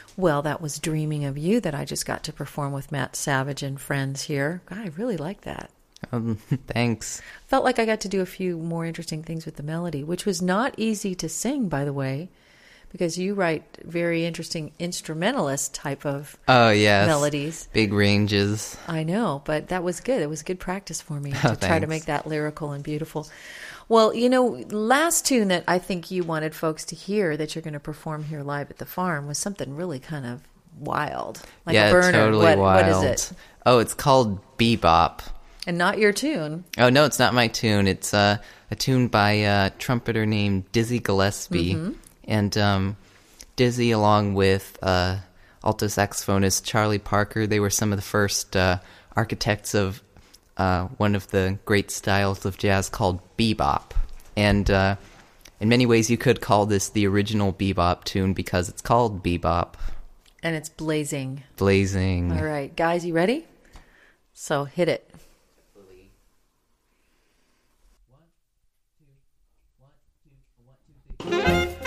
Well, that was Dreaming of You that I just got to perform with Matt Savage and friends here. God, I really like that. Thanks. Felt like I got to do a few more interesting things with the melody, which was not easy to sing, by the way, because you write very interesting instrumentalist type of Oh, yes. melodies. Big ranges. I know, but that was good. It was good practice for me to try to Thanks. make that lyrical and beautiful. Well, you know, last tune that I think you wanted folks to hear that you're going to perform here live at the farm was something really kind of wild. Like Yeah, a burner. totally wild. What is it? Oh, it's called Bebop. And not your tune. Oh, no, it's not my tune. It's a tune by a trumpeter named Dizzy Gillespie. Mm-hmm. And Dizzy, along with alto saxophonist Charlie Parker, they were some of the first architects of one of the great styles of jazz called bebop. And in many ways, you could call this the original bebop tune because it's called bebop. And it's blazing. Blazing. All right, guys, you ready? So hit it. One, two, 1, 2, 1, 2, 3.